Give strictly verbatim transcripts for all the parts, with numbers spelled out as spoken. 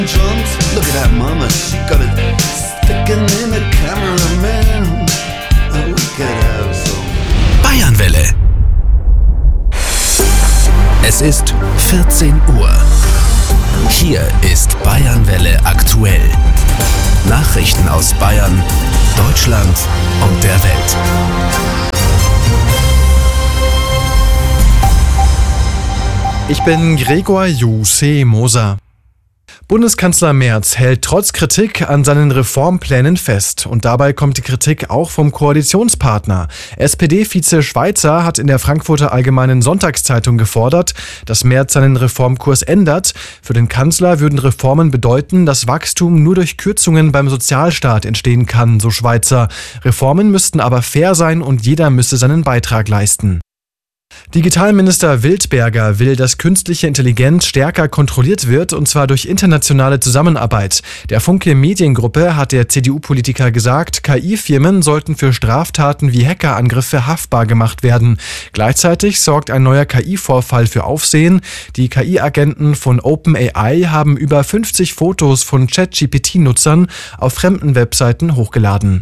Jones, look at that mama, she got it sticking in the camera, man. We could have some. Bayernwelle. Es ist vierzehn Uhr. Hier ist Bayernwelle aktuell. Nachrichten aus Bayern, Deutschland und der Welt. Ich bin Gregor Jussi Moser. Bundeskanzler Merz hält trotz Kritik an seinen Reformplänen fest. Und dabei kommt die Kritik auch vom Koalitionspartner. S P D-Vize Schweizer hat in der Frankfurter Allgemeinen Sonntagszeitung gefordert, dass Merz seinen Reformkurs ändert. Für den Kanzler würden Reformen bedeuten, dass Wachstum nur durch Kürzungen beim Sozialstaat entstehen kann, so Schweizer. Reformen müssten aber fair sein und jeder müsse seinen Beitrag leisten. Digitalminister Wildberger will, dass künstliche Intelligenz stärker kontrolliert wird, und zwar durch internationale Zusammenarbeit. Der Funke Mediengruppe hat der C D U-Politiker gesagt, K I-Firmen sollten für Straftaten wie Hackerangriffe haftbar gemacht werden. Gleichzeitig sorgt ein neuer K I-Vorfall für Aufsehen. Die K I-Agenten von OpenAI haben über fünfzig Fotos von ChatGPT-Nutzern auf fremden Webseiten hochgeladen.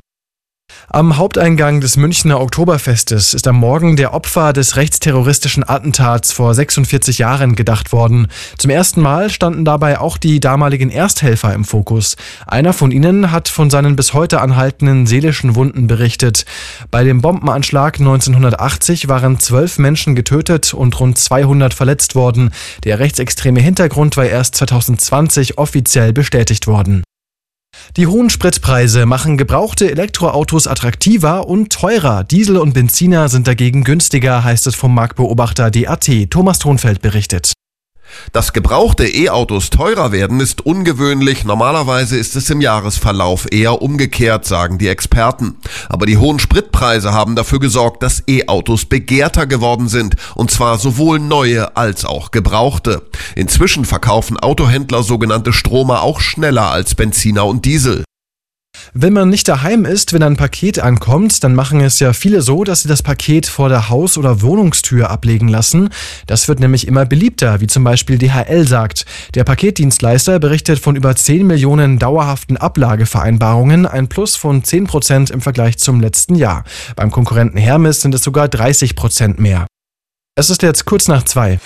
Am Haupteingang des Münchner Oktoberfestes ist am Morgen der Opfer des rechtsterroristischen Attentats vor sechsundvierzig Jahren gedacht worden. Zum ersten Mal standen dabei auch die damaligen Ersthelfer im Fokus. Einer von ihnen hat von seinen bis heute anhaltenden seelischen Wunden berichtet. Bei dem Bombenanschlag neunzehnhundertachtzig waren zwölf Menschen getötet und rund zweihundert verletzt worden. Der rechtsextreme Hintergrund war erst zweitausendzwanzig offiziell bestätigt worden. Die hohen Spritpreise machen gebrauchte Elektroautos attraktiver und teurer. Diesel und Benziner sind dagegen günstiger, heißt es vom Marktbeobachter punkt D A T. Thomas Thonfeld berichtet. Dass gebrauchte E-Autos teurer werden, ist ungewöhnlich. Normalerweise ist es im Jahresverlauf eher umgekehrt, sagen die Experten. Aber die hohen Spritpreise haben dafür gesorgt, dass E-Autos begehrter geworden sind. Und zwar sowohl neue als auch gebrauchte. Inzwischen verkaufen Autohändler sogenannte Stromer auch schneller als Benziner und Diesel. Wenn man nicht daheim ist, wenn ein Paket ankommt, dann machen es ja viele so, dass sie das Paket vor der Haus- oder Wohnungstür ablegen lassen. Das wird nämlich immer beliebter, wie zum Beispiel D H L sagt. Der Paketdienstleister berichtet von über zehn Millionen dauerhaften Ablagevereinbarungen, ein Plus von zehn Prozent im Vergleich zum letzten Jahr. Beim Konkurrenten Hermes sind es sogar dreißig Prozent mehr. Es ist jetzt kurz nach zwei.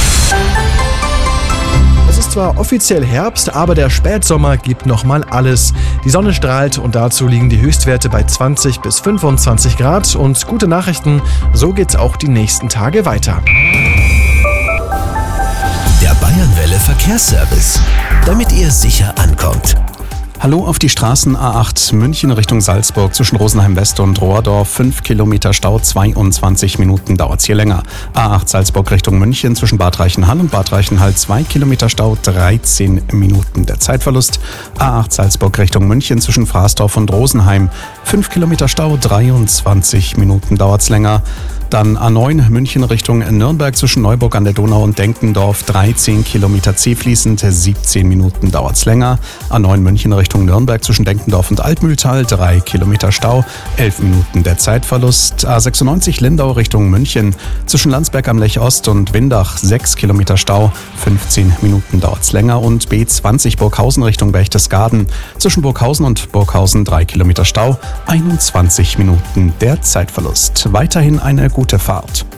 Es ist zwar offiziell Herbst, aber der Spätsommer gibt nochmal alles. Die Sonne strahlt und dazu liegen die Höchstwerte bei zwanzig bis fünfundzwanzig Grad. Und gute Nachrichten, so geht's auch die nächsten Tage weiter. Der Bayernwelle Verkehrsservice, damit ihr sicher ankommt. Hallo auf die Straßen A acht München Richtung Salzburg zwischen Rosenheim West und Rohrdorf. fünf Kilometer Stau, zweiundzwanzig Minuten dauert's hier länger. A acht Salzburg Richtung München zwischen Bad Reichenhall und Bad Reichenhall zwei Kilometer Stau, dreizehn Minuten der Zeitverlust. A acht Salzburg Richtung München zwischen Fraßdorf und Rosenheim. fünf Kilometer Stau, dreiundzwanzig Minuten dauert's länger. Dann A neun München Richtung Nürnberg zwischen Neuburg an der Donau und Denkendorf, dreizehn Kilometer zähfließend, siebzehn Minuten dauert's länger. A neun München Richtung Nürnberg zwischen Denkendorf und Altmühltal, drei Kilometer Stau, elf Minuten der Zeitverlust. A sechsundneunzig Lindau Richtung München zwischen Landsberg am Lech Ost und Windach, sechs Kilometer Stau, fünfzehn Minuten dauert's länger. Und B zwanzig Burghausen Richtung Berchtesgaden zwischen Burghausen und Burghausen, drei Kilometer Stau, einundzwanzig Minuten der Zeitverlust. Weiterhin eine gute Fahrt.